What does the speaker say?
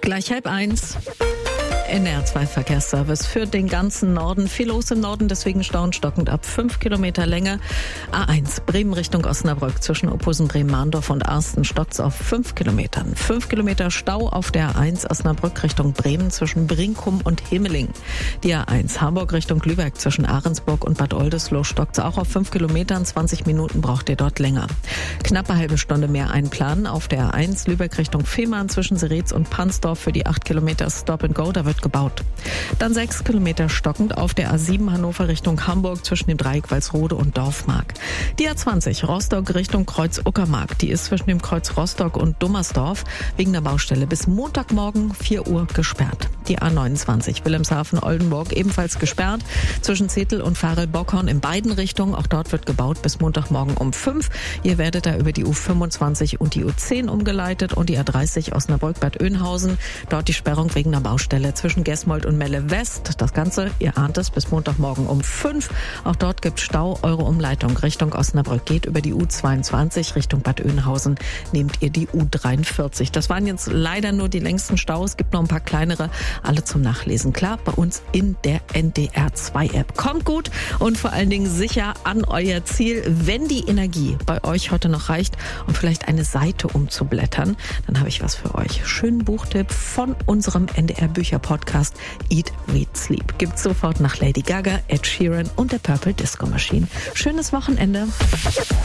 Gleich 12:30. NR2 für den ganzen Norden. Viel los im Norden, deswegen stockend ab 5 Kilometer Länge. A1 Bremen Richtung Osnabrück zwischen Opposen, Bremen-Mahndorf und Arsten stockt's auf 5 Kilometern. 5 Kilometer Stau auf der A1 Osnabrück Richtung Bremen zwischen Brinkum und Himmeling. Die A1 Hamburg Richtung Lübeck zwischen Ahrensburg und Bad Oldesloe stockt's auch auf 5 Kilometern. 20 Minuten braucht ihr dort länger. Knappe halbe Stunde mehr einplanen auf der A1 Lübeck Richtung Fehmarn zwischen Seretz und Pansdorf für die 8 Kilometer Stop and Go. Da wird gebaut. Dann 6 Kilometer stockend auf der A7 Hannover Richtung Hamburg zwischen dem Dreieck Walsrode und Dorfmark. Die A20 Rostock Richtung Kreuz Uckermark, die ist zwischen dem Kreuz Rostock und Dummersdorf wegen der Baustelle bis Montagmorgen 4 Uhr gesperrt. Die A29 Wilhelmshaven-Oldenburg ebenfalls gesperrt zwischen Zetel und Farel-Bockhorn in beiden Richtungen. Auch dort wird gebaut bis Montagmorgen um 5. Ihr werdet da über die U25 und die U10 umgeleitet und die A30 Osnabrück-Bad Oeynhausen. Dort die Sperrung wegen der Baustelle zwischen Gesmold und Melle West. Das Ganze, ihr ahnt es, bis Montagmorgen um 5. Auch dort gibt Stau. Eure Umleitung Richtung Osnabrück geht über die U22 Richtung Bad Oeynhausen. Nehmt ihr die U43. Das waren jetzt leider nur die längsten Staus. Es gibt noch ein paar kleinere. Alle zum Nachlesen. Klar, bei uns in der NDR2-App. Kommt gut und vor allen Dingen sicher an euer Ziel. Wenn die Energie bei euch heute noch reicht, um vielleicht eine Seite umzublättern, dann habe ich was für euch. Schönen Buchtipp von unserem NDR-Bücher-Podcast Eat, Read, Sleep. Gibt's sofort nach Lady Gaga, Ed Sheeran und der Purple Disco Machine. Schönes Wochenende.